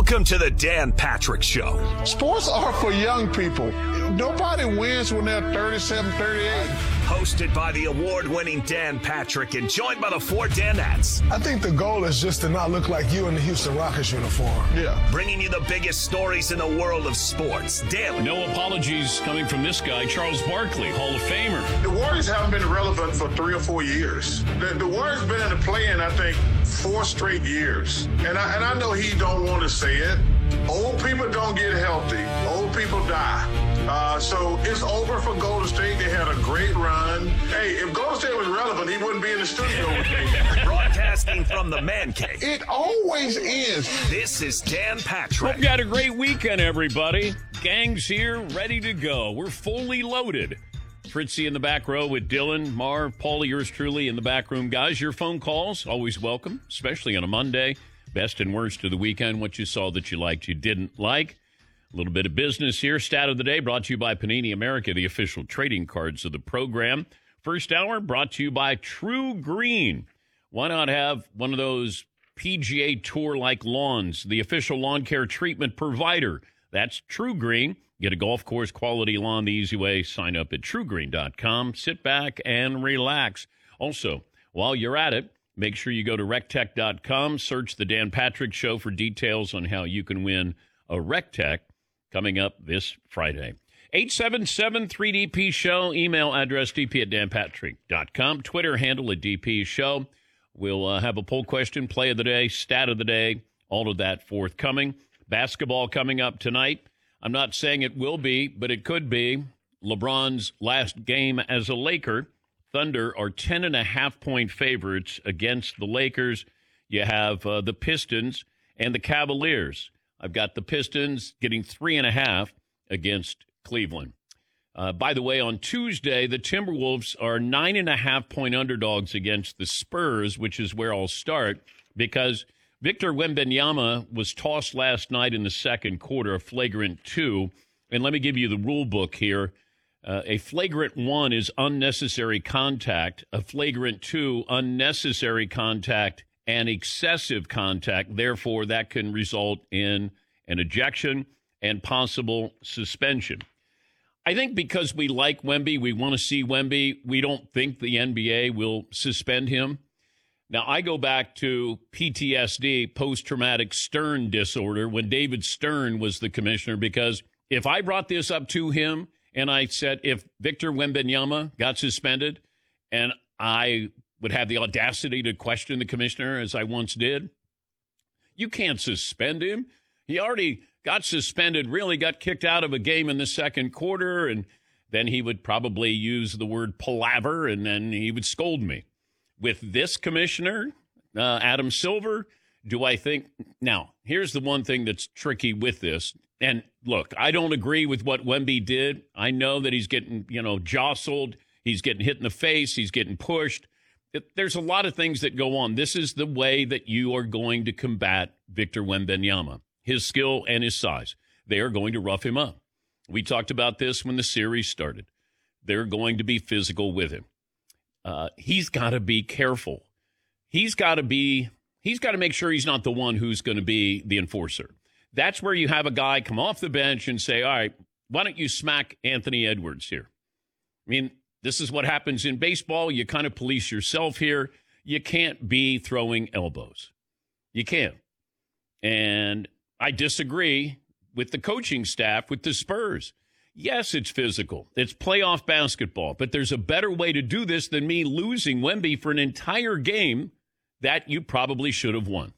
Welcome to the Dan Patrick Show. Sports are for young people. Nobody wins when they're 37, 38. Hosted by the award-winning Dan Patrick and joined by the four Danettes. I think the goal is just to not look like you in the Houston Rockets uniform. Yeah. Bringing you the biggest stories in the world of sports daily. No apologies coming from this guy, Charles Barkley, Hall of Famer. The Warriors haven't been relevant for 3 or 4 years. The Warriors been in the play-in, I think, 4 straight years. And I know he don't want to say it. Old people don't get healthy. Old people die. So it's over for Golden State. They had a great run. Hey, if Golden State was relevant, he wouldn't be in the studio with me. Broadcasting from the man cave. It always is. This is Dan Patrick. Hope you had a great weekend, everybody. Gang's here, ready to go. We're fully loaded. Fritzy in the back row with Dylan, Marv, Paulie, yours truly in the back room. Guys, your phone calls, always welcome, especially on a Monday. Best and worst of the weekend, what you saw that you liked, you didn't like. A little bit of business here. Stat of the day brought to you by Panini America, the official trading cards of the program. First hour brought to you by True Green. Why not have one of those PGA Tour-like lawns, the official lawn care treatment provider? That's True Green. Get a golf course quality lawn the easy way. Sign up at truegreen.com. Sit back and relax. Also, while you're at it, make sure you go to rectech.com. Search the Dan Patrick Show for details on how you can win a Rectech coming up this Friday. 877-3DP Show. Email address dp@danpatrick.com. Twitter handle at DP Show. We'll have a poll question, play of the day, stat of the day, all of that forthcoming. Basketball coming up tonight. I'm not saying it will be, but it could be. LeBron's last game as a Laker. Thunder are 10.5-point favorites against the Lakers. You have the Pistons and the Cavaliers. I've got the Pistons getting 3.5 against Cleveland. By the way, on Tuesday, the Timberwolves are 9.5-point underdogs against the Spurs, which is where I'll start, because Victor Wembanyama was tossed last night in the second quarter, a flagrant 2. And let me give you the rule book here. A flagrant 1 is unnecessary contact. A flagrant 2, unnecessary contact and excessive contact. Therefore, that can result in an ejection and possible suspension. I think because we like Wemby, we want to see Wemby, we don't think the NBA will suspend him. Now, I go back to PTSD, post-traumatic Stern disorder, when David Stern was the commissioner, because if I brought this up to him and I said if Victor Wembanyama got suspended, and I would have the audacity to question the commissioner, as I once did, you can't suspend him. He already got suspended, really got kicked out of a game in the second quarter, and then he would probably use the word palaver, and then he would scold me. With this commissioner, Adam Silver, do I think... Now, here's the one thing that's tricky with this. And look, I don't agree with what Wemby did. I know that he's getting, jostled. He's getting hit in the face. He's getting pushed. There's a lot of things that go on. This is the way that you are going to combat Victor Wembanyama, his skill and his size. They are going to rough him up. We talked about this when the series started. They're going to be physical with him. He's got to be careful. He's got to make sure he's not the one who's going to be the enforcer. That's where you have a guy come off the bench and say, all right, why don't you smack Anthony Edwards here? I mean, this is what happens in baseball. You kind of police yourself here. You can't be throwing elbows. You can't. And I disagree with the coaching staff, with the Spurs. Yes, it's physical. It's playoff basketball. But there's a better way to do this than me losing Wemby for an entire game that you probably should have won.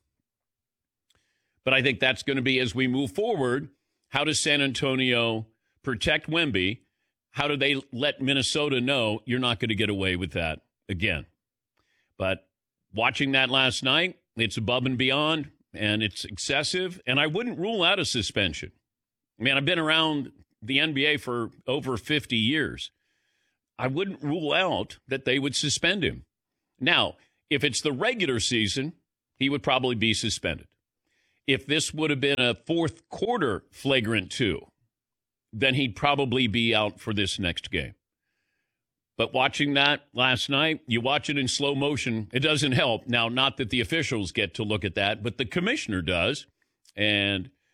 But I think that's going to be, as we move forward, how does San Antonio protect Wemby? How do they let Minnesota know you're not going to get away with that again? But watching that last night, it's above and beyond, and it's excessive. And I wouldn't rule out a suspension. I mean, I've been around the NBA for over 50 years. I wouldn't rule out that they would suspend him. Now, if it's the regular season, he would probably be suspended. If this would have been a fourth quarter flagrant 2, then he'd probably be out for this next game. But watching that last night, you watch it in slow motion, it doesn't help. Now, not that the officials get to look at that, but the commissioner does. And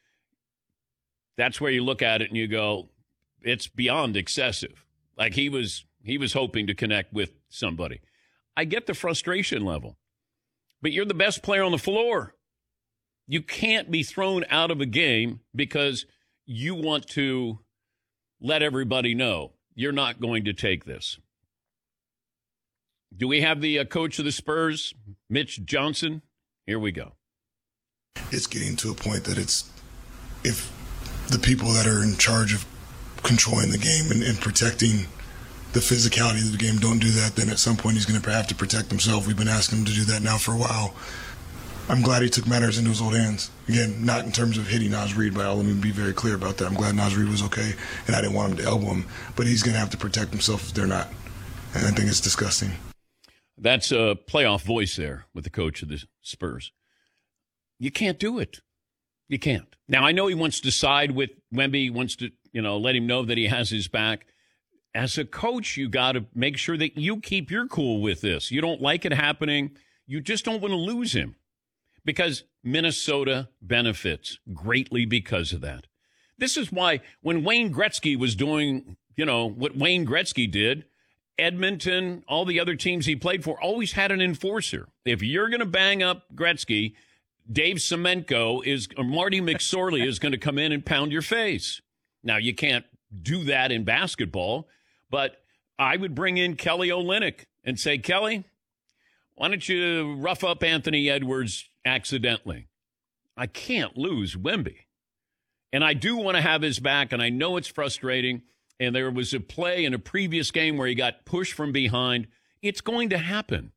that's where you look at it and you go, it's beyond excessive. Like he was hoping to connect with somebody. I get the frustration level, but you're the best player on the floor. You can't be thrown out of a game because you want to let everybody know you're not going to take this. Do we have the coach of the Spurs, Mitch Johnson? Here we go. It's getting to a point that if the people that are in charge of controlling the game and protecting the physicality of the game don't do that, then at some point he's going to have to protect himself. We've been asking him to do that now for a while. I'm glad he took matters into his own hands. Again, not in terms of hitting Naz Reid, but let me be very clear about that. I'm glad Naz Reid was okay, and I didn't want him to elbow him, but he's going to have to protect himself if they're not. And I think it's disgusting. That's a playoff voice there with the coach of the Spurs. You can't do it. You can't. Now, I know he wants to side with Wemby, wants to, let him know that he has his back. As a coach, you got to make sure that you keep your cool with this. You don't like it happening. You just don't want to lose him because Minnesota benefits greatly because of that. This is why when Wayne Gretzky was doing, what Wayne Gretzky did, Edmonton, all the other teams he played for always had an enforcer. If you're going to bang up Gretzky, Dave Semenko or Marty McSorley is going to come in and pound your face. Now, you can't do that in basketball, but I would bring in Kelly Olynyk and say, Kelly, why don't you rough up Anthony Edwards accidentally? I can't lose Wemby. And I do want to have his back, and I know it's frustrating. And there was a play in a previous game where he got pushed from behind. It's going to happen.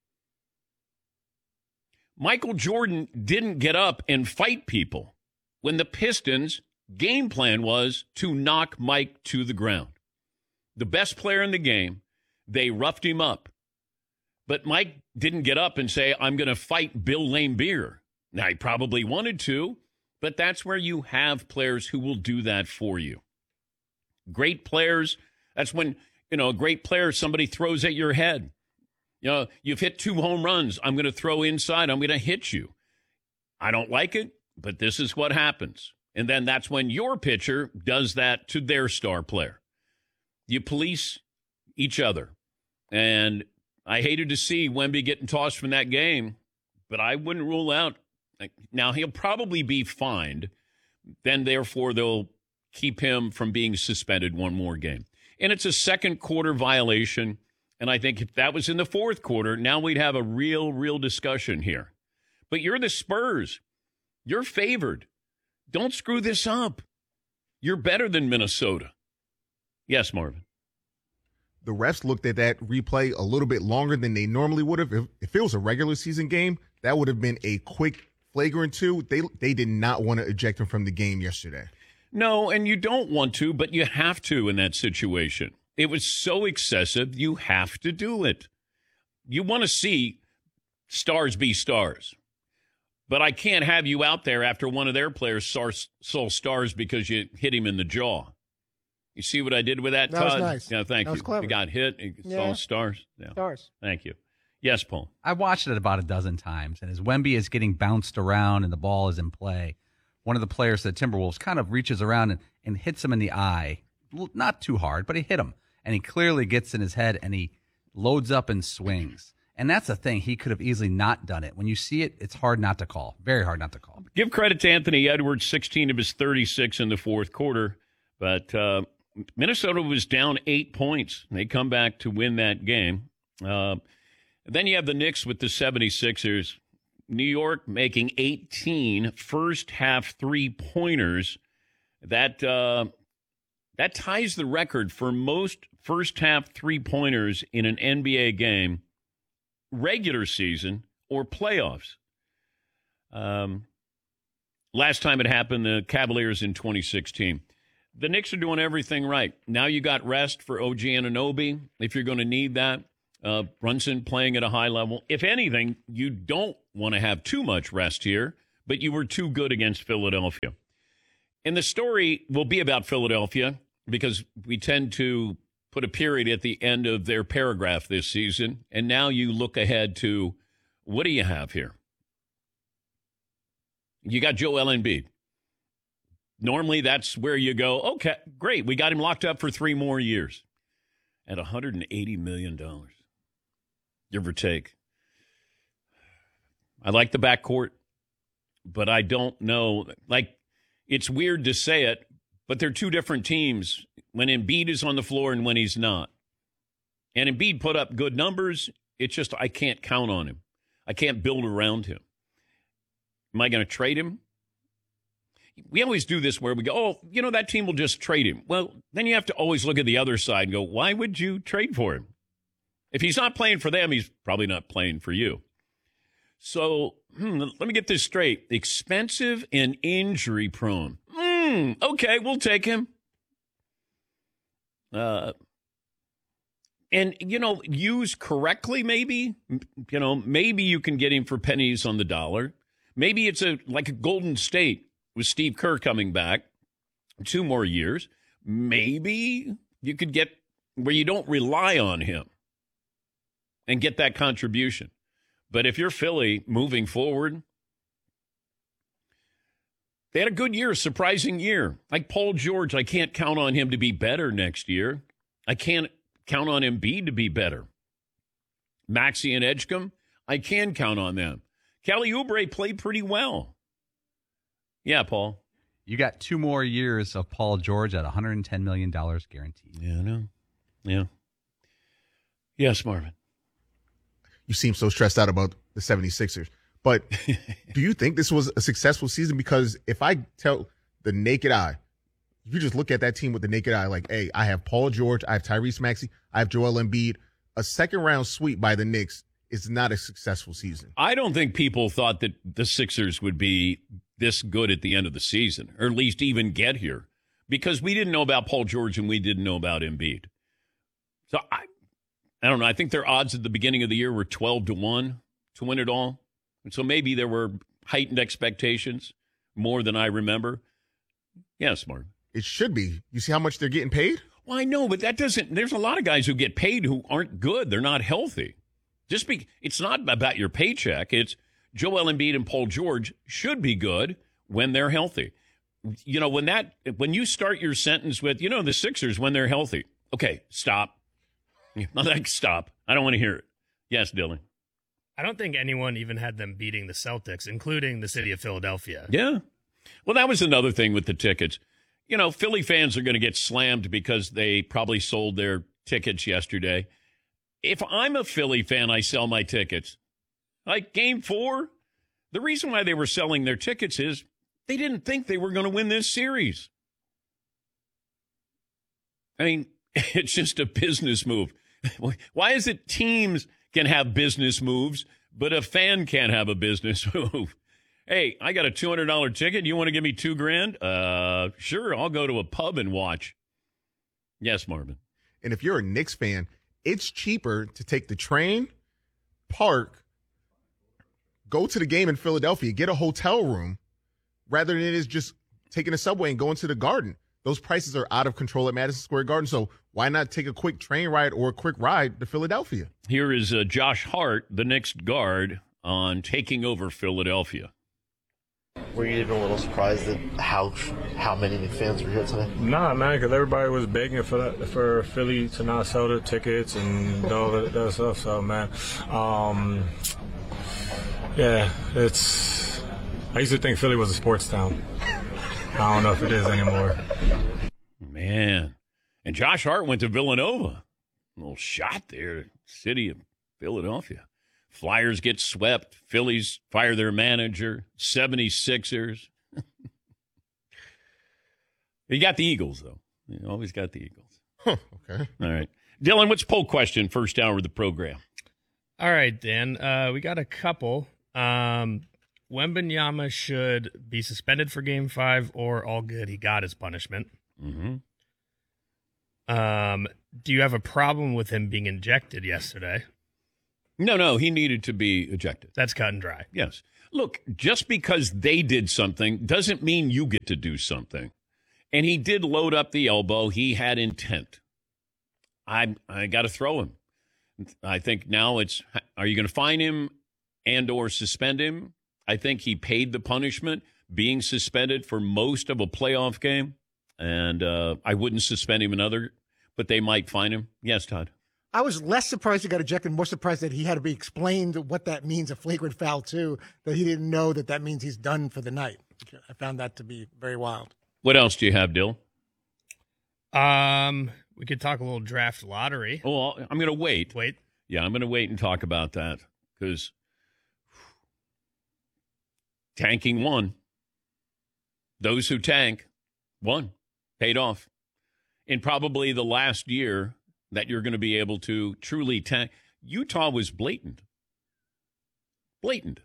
Michael Jordan didn't get up and fight people when the Pistons' game plan was to knock Mike to the ground. The best player in the game, they roughed him up. But Mike didn't get up and say, I'm going to fight Bill Laimbeer. Now, he probably wanted to, but that's where you have players who will do that for you. Great players, that's when, a great player, somebody throws at your head. You've hit 2 home runs. I'm going to throw inside. I'm going to hit you. I don't like it, but this is what happens. And then that's when your pitcher does that to their star player. You police each other. And I hated to see Wemby getting tossed from that game, but I wouldn't rule out. Now, he'll probably be fined. Then, therefore, they'll keep him from being suspended one more game. And it's a second quarter violation. And I think if that was in the fourth quarter, now we'd have a real discussion here. But you're the Spurs. You're favored. Don't screw this up. You're better than Minnesota. Yes, Marvin. The refs looked at that replay a little bit longer than they normally would have. If it was a regular season game, that would have been a quick flagrant 2. They did not want to eject him from the game yesterday. No, and you don't want to, but you have to in that situation. It was so excessive, you have to do it. You want to see stars be stars. But I can't have you out there after one of their players saw stars because you hit him in the jaw. You see what I did with that, Todd? That was nice. Yeah, thank you. That was clever. He got hit. He saw stars. Yeah. Stars. Thank you. Yes, Paul. I watched it about a dozen times, and as Wemby is getting bounced around and the ball is in play, one of the players of the Timberwolves kind of reaches around and hits him in the eye. Not too hard, but he hit him. And he clearly gets in his head, and he loads up and swings. And that's the thing. He could have easily not done it. When you see it, it's hard not to call. Very hard not to call. Give credit to Anthony Edwards, 16 of his 36 in the fourth quarter. But Minnesota was down 8 points. They come back to win that game. Then you have the Knicks with the 76ers. New York making 18 first-half three-pointers. That ties the record for most first-half three-pointers in an NBA game, regular season or playoffs. Last time it happened, the Cavaliers in 2016. The Knicks are doing everything right. Now you got rest for OG Anunoby, if you're going to need that. Brunson playing at a high level. If anything, you don't want to have too much rest here, but you were too good against Philadelphia. And the story will be about Philadelphia because we tend to put a period at the end of their paragraph this season. And now you look ahead to, what do you have here? You got Joel Embiid. Normally, that's where you go, okay, great. We got him locked up for 3 more years at $180 million, give or take. I like the backcourt, but I don't know. Like, it's weird to say it, but they're two different teams when Embiid is on the floor and when he's not. And Embiid put up good numbers. It's just I can't count on him. I can't build around him. Am I going to trade him? We always do this where we go, oh, that team will just trade him. Well, then you have to always look at the other side and go, why would you trade for him? If he's not playing for them, he's probably not playing for you. So let me get this straight. Expensive and injury prone. Okay, we'll take him. And, used correctly, maybe. Maybe you can get him for pennies on the dollar. Maybe it's like a Golden State with Steve Kerr coming back 2 more years. Maybe you could get where you don't rely on him and get that contribution. But if you're Philly moving forward, they had a good year, a surprising year. Like Paul George, I can't count on him to be better next year. I can't count on Embiid to be better. Maxey and Edgecombe, I can count on them. Kelly Oubre played pretty well. Yeah, Paul. You got 2 more years of Paul George at $110 million guaranteed. Yeah, I know. Yeah. Yes, Marvin. You seem so stressed out about the 76ers. But do you think this was a successful season? Because if I tell the naked eye, if you just look at that team with the naked eye, like, hey, I have Paul George, I have Tyrese Maxey, I have Joel Embiid, a second-round sweep by the Knicks is not a successful season. I don't think people thought that the Sixers would be this good at the end of the season, or at least even get here, because we didn't know about Paul George and we didn't know about Embiid. So I don't know. I think their odds at the beginning of the year were 12-1 to win it all. And so maybe there were heightened expectations, more than I remember. Yeah, smart. It should be. You see how much they're getting paid? Well, I know, but that doesn't – there's a lot of guys who get paid who aren't good. They're not healthy. It's not about your paycheck. It's Joel Embiid and Paul George should be good when they're healthy. When you start your sentence with, the Sixers when they're healthy. Okay, stop. I'm like, stop. I don't want to hear it. Yes, Dylan. I don't think anyone even had them beating the Celtics, including the city of Philadelphia. Yeah. Well, that was another thing with the tickets. Philly fans are going to get slammed because they probably sold their tickets yesterday. If I'm a Philly fan, I sell my tickets. Like Game 4, the reason why they were selling their tickets is they didn't think they were going to win this series. I mean, it's just a business move. Why is it teams can have business moves, but a fan can't have a business move? Hey, I got a $200 ticket. You want to give me $2,000? Sure, I'll go to a pub and watch. Yes, Marvin. And if you're a Knicks fan, it's cheaper to take the train, park, go to the game in Philadelphia, get a hotel room, rather than it is just taking a subway and going to the Garden. Those prices are out of control at Madison Square Garden, so why not take a quick train ride or a quick ride to Philadelphia? Here is Josh Hart, the Knicks guard, on taking over Philadelphia. Were you even a little surprised at how many Knicks fans were here today? Nah, man, because everybody was begging for Philly to not sell their tickets and all that stuff. So, man, I used to think Philly was a sports town. I don't know if it is anymore. Man. And Josh Hart went to Villanova. A little shot there, city of Philadelphia. Flyers get swept. Phillies fire their manager. 76ers. You got the Eagles, though. You always got the Eagles. Okay. All right. Dylan, what's poll question first hour of the program? All right, Dan. We got a couple. Wembanyama should be suspended for Game 5 or all good. He got his punishment. Mm-hmm. Do you have a problem with him being injected yesterday? No, he needed to be ejected. That's cut and dry. Yes. Look, just because they did something doesn't mean you get to do something. And he did load up the elbow. He had intent. I got to throw him. I think now it's, are you going to fine him and or suspend him? I think he paid the punishment. being suspended for most of a playoff game, and I wouldn't suspend him another, but they might fine him. Yes, Todd. I was less surprised he got ejected, more surprised that he had to be explained what that means, a flagrant foul, too, that he didn't know that means he's done for the night. I found that to be very wild. What else do you have, Dill? We could talk a little draft lottery. Oh, I'm going to wait. Wait. Yeah, I'm going to wait and talk about that because tanking won. Those who tank won, paid off. In probably the last year that you're going to be able to truly tank. Utah was blatant. Blatant.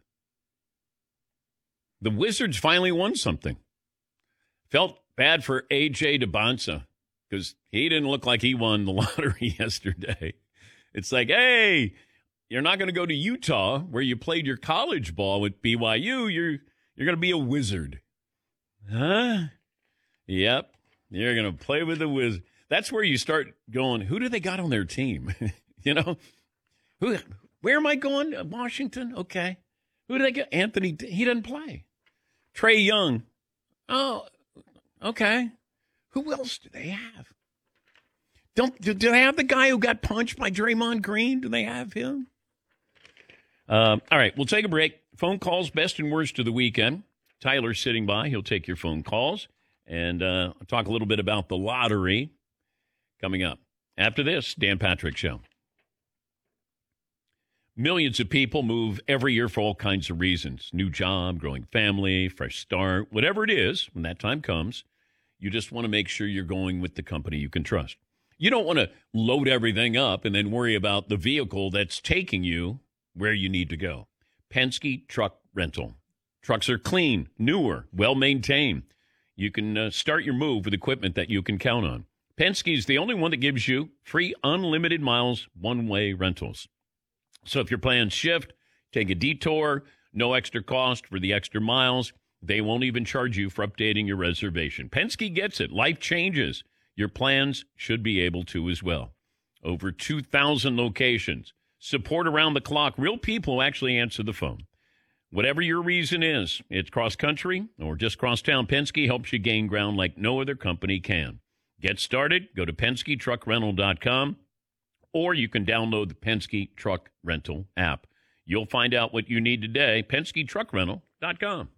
The Wizards finally won something. Felt bad for A.J. DeBonsa because he didn't look like he won the lottery yesterday. It's like, hey, you're not going to go to Utah where you played your college ball with BYU. You're going to be a Wizard. Huh? Yep. You're going to play with the Wizards. That's where you start going, who do they got on their team? You know? Where am I going? Washington? Okay. Who do they get? Anthony, he doesn't play. Trae Young. Oh, okay. Who else do they have? Do they have the guy who got punched by Draymond Green? Do they have him? All right, we'll take a break. Phone calls, best and worst of the weekend. Tyler's sitting by. He'll take your phone calls. And talk a little bit about the lottery coming up. After this, Dan Patrick Show. Millions of people move every year for all kinds of reasons. New job, growing family, fresh start, whatever it is, when that time comes, you just want to make sure you're going with the company you can trust. You don't want to load everything up and then worry about the vehicle that's taking you where you need to go. Penske Truck Rental. Trucks are clean, newer, well-maintained. You can start your move with equipment that you can count on. Penske is the only one that gives you free unlimited miles, one-way rentals. So if your plans shift, take a detour, no extra cost for the extra miles. They won't even charge you for updating your reservation. Penske gets it. Life changes. Your plans should be able to as well. Over 2,000 locations. Support around the clock. Real people who actually answer the phone. Whatever your reason is, it's cross-country or just cross-town, Penske helps you gain ground like no other company can. Get started. Go to PenskeTruckRental.com, or you can download the Penske Truck Rental app. You'll find out what you need today. PenskeTruckRental.com.